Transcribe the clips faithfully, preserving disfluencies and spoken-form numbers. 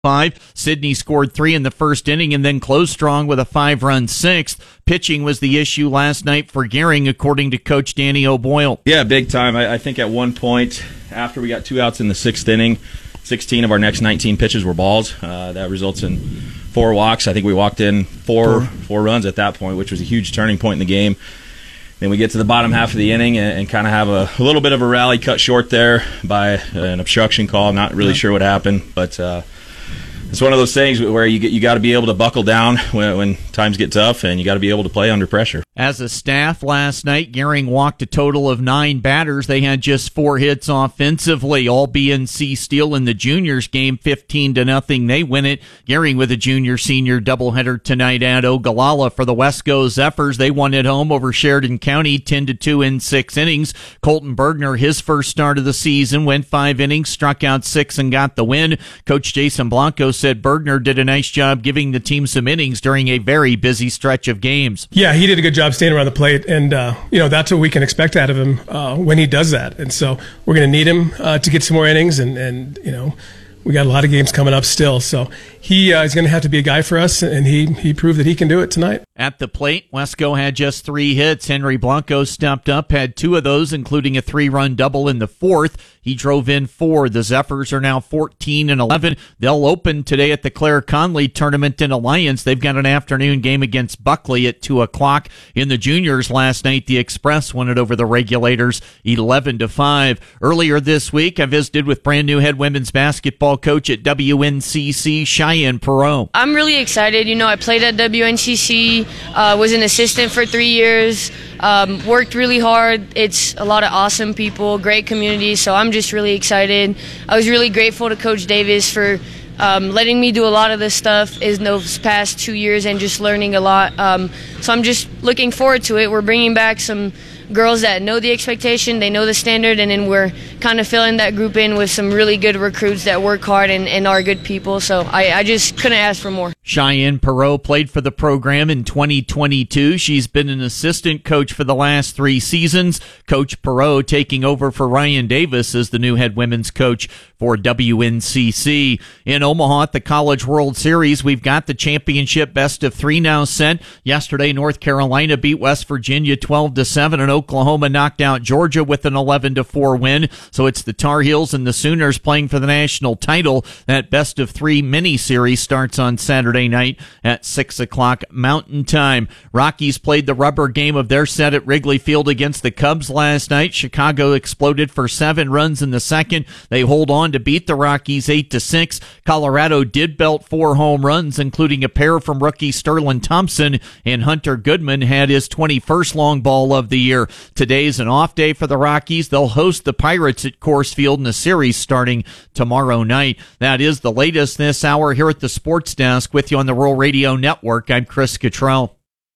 Five. Sydney scored three in the first inning and then closed strong with a five-run sixth. Pitching was the issue last night for Gering, according to Coach Danny O'Boyle. Yeah, big time. I, I think at one point, after we got two outs in the sixth inning, sixteen of our next nineteen pitches were balls. Uh, that results in four walks. I think we walked in four, four runs at that point, which was a huge turning point in the game. Then we get to the bottom half of the inning and, and kind of have a, a little bit of a rally cut short there by an obstruction call. I'm not really sure what happened, but uh, it's one of those things where you get you got to be able to buckle down when, when times get tough, and you got to be able to play under pressure. As a staff last night, Gering walked a total of nine batters. They had just four hits offensively. All B N C Steel in the juniors game, fifteen to nothing. They win it. Gering with a junior-senior doubleheader tonight at Ogallala for the Wesco Zephyrs. They won at home over Sheridan County, ten to two in six innings. Colton Bergner, his first start of the season, went five innings, struck out six, and got the win. Coach Jason Blanco said Bergner did a nice job giving the team some innings during a very busy stretch of games. Yeah, he did a good job staying around the plate, and uh, you know that's what we can expect out of him uh, when he does that. And so we're going to need him uh, to get some more innings, and, and you know we got a lot of games coming up still. So he uh, is going to have to be a guy for us, and he he proved that he can do it tonight. At the plate, Wesco had just three hits. Henry Blanco stepped up, had two of those, including a three-run double in the fourth. He drove in four. The Zephyrs are now fourteen and eleven. They'll open today at the Claire Conley Tournament in Alliance. They've got an afternoon game against Buckley at two o'clock. In the juniors last night, the Express won it over the Regulators eleven to five. Earlier this week, I visited with brand new head women's basketball coach at W N C C, Cheyenne Perot. I'm really excited. You know, I played at W N C C, uh, was an assistant for three years, um, worked really hard. It's a lot of awesome people, great community, so I'm just really excited. I was really grateful to Coach Davis for um, letting me do a lot of this stuff in those past two years and just learning a lot. Um, so I'm just looking forward to it. We're bringing back some girls that know the expectation, they know the standard, and then we're kind of filling that group in with some really good recruits that work hard and, and are good people. So I, I just couldn't ask for more. Cheyenne Perot played for the program in twenty twenty-two. She's been an assistant coach for the last three seasons. Coach Perot taking over for Ryan Davis as the new head women's coach for W N C C. In Omaha at the College World Series, we've got the championship best of three now set. Yesterday, North Carolina beat West Virginia twelve to seven, and Oklahoma knocked out Georgia with an eleven to four win. So it's the Tar Heels and the Sooners playing for the national title. That best of three mini series starts on Saturday night at six o'clock Mountain Time. Rockies played the rubber game of their set at Wrigley Field against the Cubs last night. Chicago exploded for seven runs in the second. They hold on to beat the Rockies eight to six. Colorado did belt four home runs, including a pair from rookie Sterling Thompson, and Hunter Goodman had his twenty-first long ball of the year. Today's an off day for the Rockies. They'll host the Pirates at Coors Field in the series starting tomorrow night. That is the latest this hour here at the Sports Desk. With you on the Rural Radio Network, I'm Chris Cottrell.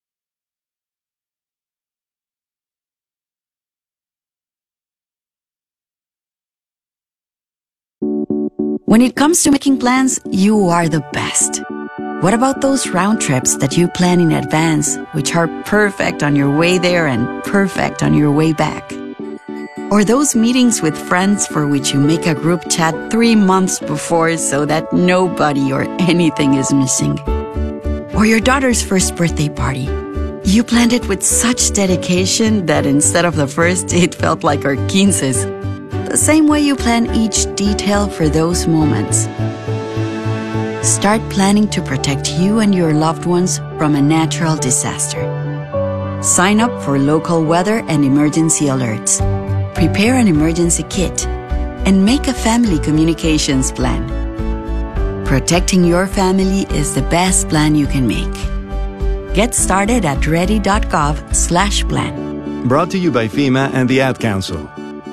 When it comes to making plans, you are the best. What about those round trips that you plan in advance, which are perfect on your way there and perfect on your way back? Or those meetings with friends for which you make a group chat three months before so that nobody or anything is missing? Or your daughter's first birthday party. You planned it with such dedication that instead of the first, it felt like our quinces. The same way you plan each detail for those moments. Start planning to protect you and your loved ones from a natural disaster. Sign up for local weather and emergency alerts. Prepare an emergency kit and make a family communications plan. Protecting your family is the best plan you can make. Get started at ready.gov slash plan. Brought to you by FEMA and the Ad Council.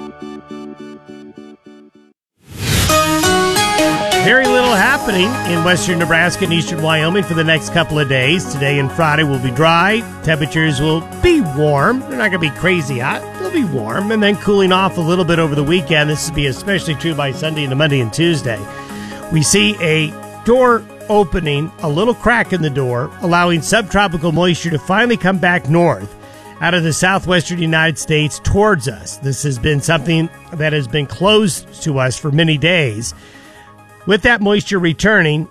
Very little happening in western Nebraska and eastern Wyoming for the next couple of days. Today and Friday will be dry. Temperatures will be warm. They're not going to be crazy hot. They'll be warm and then cooling off a little bit over the weekend. This will be especially true by Sunday into Monday and Tuesday. We see a door opening, a little crack in the door, allowing subtropical moisture to finally come back north out of the southwestern United States towards us. This has been something that has been closed to us for many days. With that moisture returning,